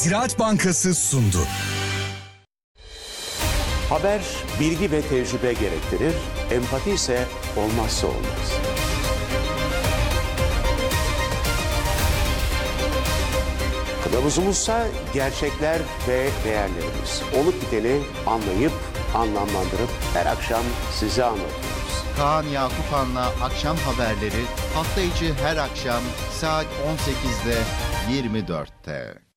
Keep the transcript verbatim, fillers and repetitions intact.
Ziraat Bankası sundu. Haber bilgi ve tecrübe gerektirir, empati ise olmazsa olmaz. Kılavuzumuzsa gerçekler ve değerlerimiz. Olup biteni anlayıp, anlamlandırıp her akşam size anlatıyoruz. Kaan Yakupan'la akşam haberleri hafta içi her akşam saat on sekizde yirmi dörtte.